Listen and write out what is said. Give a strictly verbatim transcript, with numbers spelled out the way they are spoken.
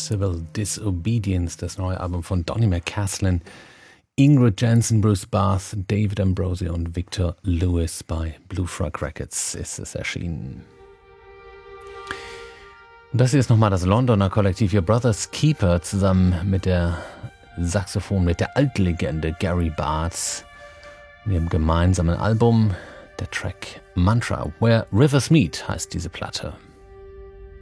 Civil Disobedience, das neue Album von Donny McCaslin, Ingrid Jensen, Bruce Bath, David Ambrosio und Victor Lewis. Bei Blue Frog Records ist es erschienen. Und das hier ist nochmal das Londoner Kollektiv Your Brother's Keeper zusammen mit der Saxophon, mit der Altlegende Gary Bartz. In ihrem gemeinsamen Album, der Track Mantra, Where Rivers Meet heißt diese Platte.